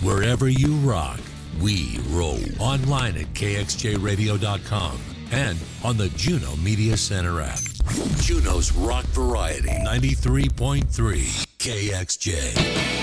Wherever you rock, we roll. Online at kxjradio.com and on the Juno Media Center app. Juno's Rock Variety 93.3 KXJ.